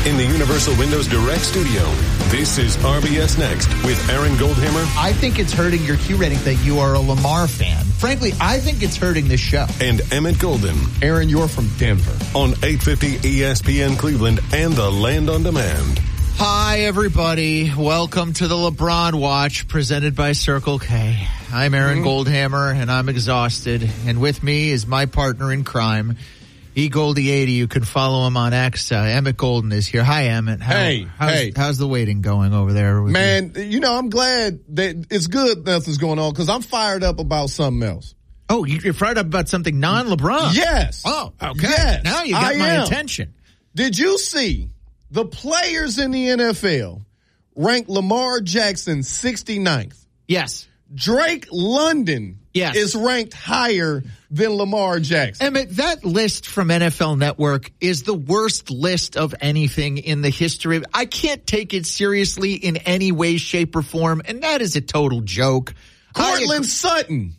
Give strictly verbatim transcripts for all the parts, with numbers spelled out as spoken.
In the Universal Windows Direct Studio, this is R B S Next with Aaron Goldhammer. I think it's hurting your Q rating that you are a Lamar fan. Frankly, I think it's hurting this show. And Emmett Golden. Aaron, you're from Denver. On eight fifty E S P N Cleveland and the Land on Demand. Hi, everybody. Welcome to the LeBron Watch presented by Circle K. I'm Aaron mm-hmm. Goldhammer, and I'm exhausted. And with me is my partner in crime, E Goldie eighty. You can follow him on X. Uh, Emmett Golden is here. Hi, Emmett. How, hey, how's, hey. How's the waiting going over there? With Man, you? you know, I'm glad that it's good nothing's going on because I'm fired up about something else. Oh, you're fired up about something non-LeBron? Yes. Oh, okay. Yes, now you got I my am. attention. Did you see the players in the N F L rank Lamar Jackson sixty-ninth? Yes. Drake London yes. is ranked higher than Lamar Jackson. Emmett, that list from N F L Network is the worst list of anything in the history of I can't take it seriously in any way, shape, or form, and that is a total joke. Cortland Sutton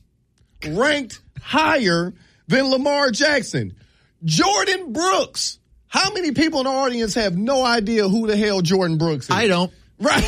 ranked higher than Lamar Jackson. Jordan Brooks. How many people in the audience have no idea who the hell Jordan Brooks is? I don't. Right.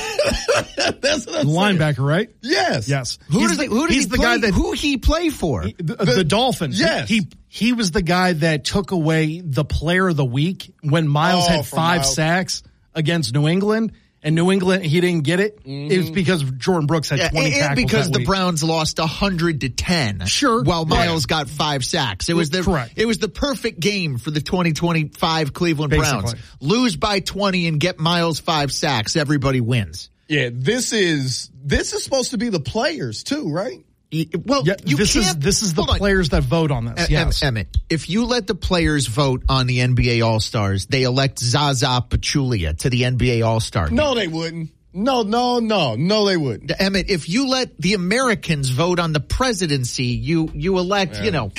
That's what I'm linebacker, saying. right? Yes. Yes. Who he's does the, he, who does he's he the play, guy that who he play for? He, the, the, the Dolphins. Yes. He he was the guy that took away the player of the week when Miles oh, had five Miles. sacks against New England. And New England, he didn't get it. Mm-hmm. It was because Jordan Brooks had yeah, twenty and tackles because that the week. Browns lost one hundred to ten. Sure. While Miles yeah. got five sacks. It was the Correct. It was the perfect game for the twenty twenty-five Cleveland Basically. Browns. Lose by twenty and get Miles five sacks. Everybody wins. Yeah, this is this is supposed to be the players too, right? Well, yeah, you this can't, is this is the hold on. players that vote on this. E- yes. Emmett, if you let the players vote on the N B A All-Stars, they elect Zaza Pachulia to the N B A All-Star game. No, they wouldn't. No, no, no, no, they wouldn't. Emmett, if you let the Americans vote on the presidency, you you elect, yeah. you know.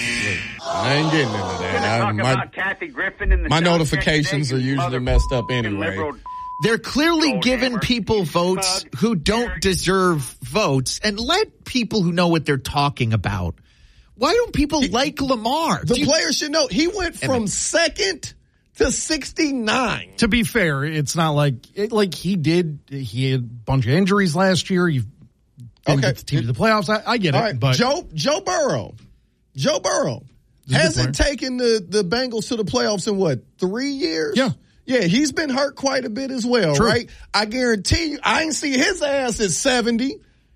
I ain't getting into that. I, my Kathy Griffin in the my notifications are usually messed up anyway. Liberal. They're clearly Gold giving hammer. people votes Bug. who don't deserve votes, and let people who know what they're talking about. Why don't people he, like Lamar? The you, players should know. He went from Emmett. second to sixty-nine. To be fair, it's not like it, like he did. He had a bunch of injuries last year. He didn't okay. get the team to the playoffs. I, I get All it. right. But Joe Joe Burrow, Joe Burrow hasn't taken the the Bengals to the playoffs in what three years? Yeah. Yeah, he's been hurt quite a bit as well, True. right? I guarantee you, I ain't see his ass at seventy.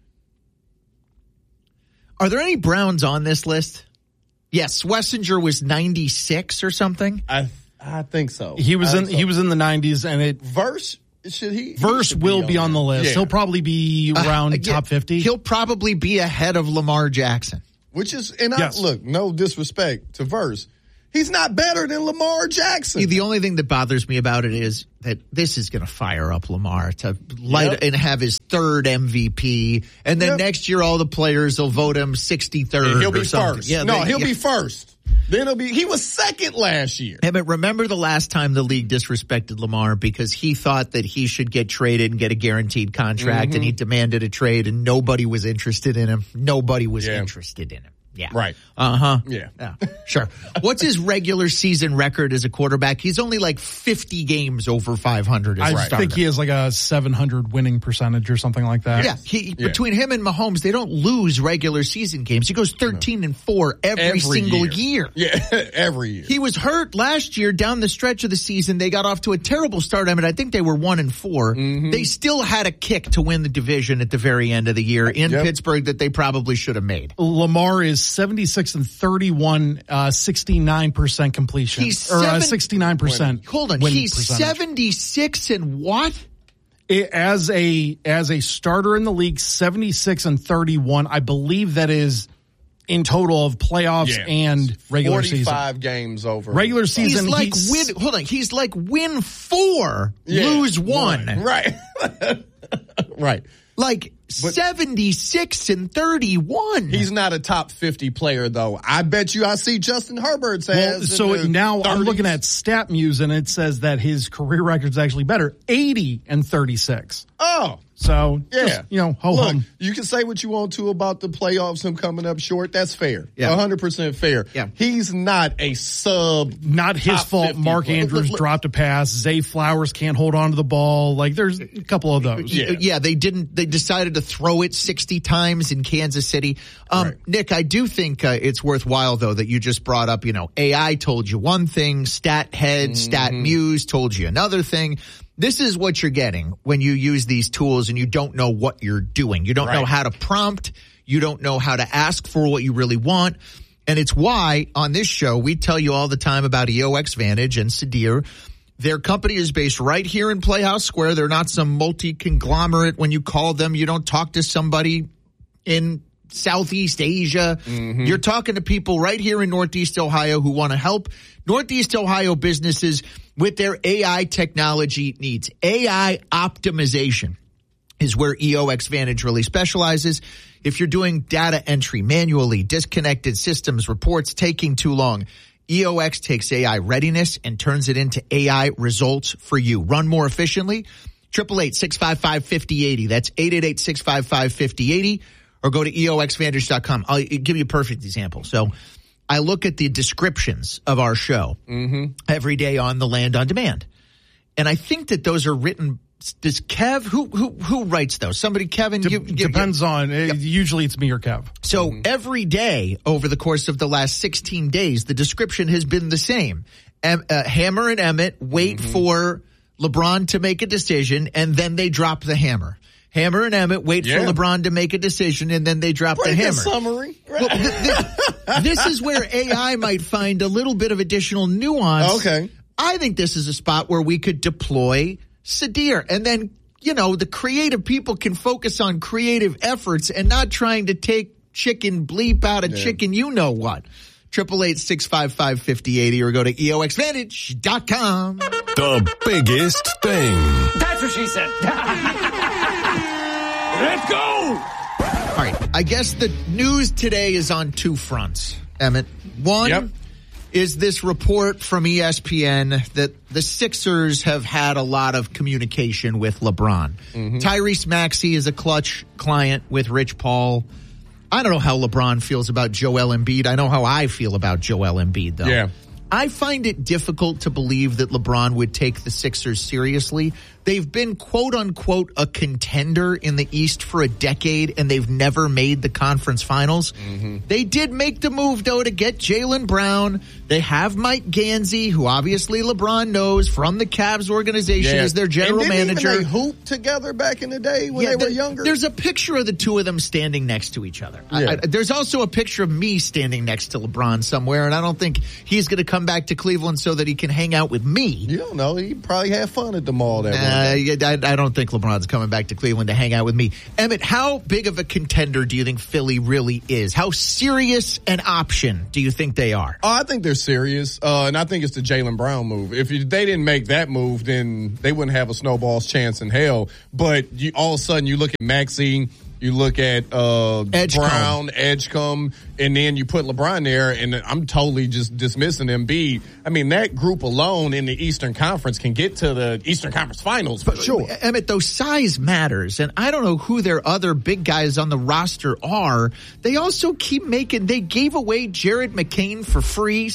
Are there any Browns on this list? Yes, Wessinger was ninety-six or something. I I think so. he was I in so. he was in the nineties, and it Verse should he? he Verse should will be be on, on the list. Yeah. He'll probably be around Uh, yeah, top fifty. He'll probably be ahead of Lamar Jackson. Which is, and Yes. I, look, no disrespect to Verse. He's not better than Lamar Jackson. See, the only thing that bothers me about it is that this is going to fire up Lamar to light Yep. and have his third M V P, and then Yep. next year all the players will vote him sixty-third. And he'll be or something. first. Yeah, no, they- he'll yeah. be first. Then he'll be. He was second last year. Emmett, remember the last time the league disrespected Lamar because he thought that he should get traded and get a guaranteed contract, Mm-hmm. and he demanded a trade, and nobody was interested in him. Nobody was Yeah. interested in him. Yeah. Right. Uh-huh. Yeah. Yeah. Sure. What's his regular season record as a quarterback? He's only like fifty games over five hundred as I a starter. think he has like a seven hundred winning percentage or something like that. Yeah, he, Yeah. between him and Mahomes, they don't lose regular season games. He goes thirteen and four every, Every single year. year. Yeah, every year. He was hurt last year down the stretch of the season. They got off to a terrible start. I mean, I think they were one and four. Mm-hmm. They still had a kick to win the division at the very end of the year in Yep. Pittsburgh that they probably should have made. Lamar is seventy-six and thirty-one, uh, sixty-nine percent completion. He's or seven, uh, sixty-nine percent. Hold on, win he's percentage. seventy-six and what? It, as a as a starter in the league, seventy-six and thirty-one. I believe that is in total of playoffs Yeah. and regular season. forty-five games over. Regular season, He's like he's, win. Hold on, he's like win four, Yeah, lose one. Right. right. Like seventy-six and thirty-one. He's not a top fifty player, though. I bet you I see Justin Herbert's Well, ass. so in the now I'm thirties. looking at StatMuse, and it says that his career record's actually better, eighty and thirty-six. Oh, So, Yeah. just, you know, ho Look, hum. you can say what you want to about the playoffs, him coming up short. That's fair. Yeah. one hundred percent fair. Yeah. He's not a sub. Not his top fault. fifty Mark player. Andrews Look, look, dropped a pass. Zay Flowers can't hold on to the ball. Like, there's a couple of those. Yeah. yeah, they didn't. They decided to throw it sixty times in Kansas City. Um, Right. Nick, I do think uh, it's worthwhile though that you just brought up. You know, A I told you one thing, Stat Head, Mm-hmm. Stat Muse told you another thing. This is what you're getting when you use these tools and you don't know what you're doing. You don't know Right. how to prompt. You don't know how to ask for what you really want. And it's why on this show we tell you all the time about E O X Vantage and Sadir. Their company is based right here in Playhouse Square. They're not some multi-conglomerate. When you call them, you don't talk to somebody in Southeast Asia. Mm-hmm. You're talking to people right here in Northeast Ohio who want to help Northeast Ohio businesses with their A I technology needs. A I optimization is where E O X Vantage really specializes. If you're doing data entry manually, disconnected systems, reports taking too long, E O X takes A I readiness and turns it into A I results for you. Run more efficiently. eight eight eight, six five five, five oh eight oh. That's eight eight eight, six five five, five oh eight oh. Or go to E O X vantage dot com. I'll give you a perfect example. So I look at the descriptions of our show Mm-hmm. every day on the Land on Demand. And I think that those are written. Does Kev, who who who writes those? Somebody, Kevin? De- you, you, depends on, uh, usually it's me or Kev. So every day over the course of the last sixteen days, the description has been the same. Em, uh, Hammer and Emmett wait for LeBron to make a decision, and then they drop the hammer. Hammer and Emmett wait Yeah. for LeBron to make a decision, and then they drop Break the a hammer. summary. Well, th- th- this is where A I might find a little bit of additional nuance. Okay. I think this is a spot where we could deploy Sadir, and then, you know, the creative people can focus on creative efforts and not trying to take chicken bleep out of Yeah. chicken you know what. eight eight eight, six five five, five oh eight oh or go to E O X vantage dot com. The biggest thing. That's what she said. Let's go. All right, I guess the news today is on two fronts, Emmett. One Yep. is this report from E S P N that the Sixers have had a lot of communication with LeBron. Mm-hmm. Tyrese Maxey is a clutch client with Rich Paul. I don't know how LeBron feels about Joel Embiid. I know how I feel about Joel Embiid, though. Yeah. I find it difficult to believe that LeBron would take the Sixers seriously. They've been, quote unquote, a contender in the East for a decade, and they've never made the conference finals. Mm-hmm. They did make the move, though, to get Jaylen Brown. They have Mike Gansey, who obviously LeBron knows from the Cavs organization, Yeah. as their general and didn't manager. Even they hooped together back in the day when Yeah, they were the- younger. There's a picture of the two of them standing next to each other. I- Yeah. I, there's also a picture of me standing next to LeBron somewhere, and I don't think he's going to come back to Cleveland so that he can hang out with me. You don't know. He probably had fun at the mall that Uh, one day. yeah, I, I don't think LeBron's coming back to Cleveland to hang out with me. Emmett, how big of a contender do you think Philly really is? How serious an option do you think they are? Oh, I think they're serious, uh, and I think it's the Jaylen Brown move. If you, they didn't make that move, then they wouldn't have a snowball's chance in hell. But you, all of a sudden, you look at Maxey, you look at uh, Edgecombe. Brown, Edgecombe, and then you put LeBron there, and I'm totally just dismissing Embiid. I mean, that group alone in the Eastern Conference can get to the Eastern Conference Finals for sure. Emmett, though, size matters, and I don't know who their other big guys on the roster are. They also keep making, they gave away Jared McCain for free.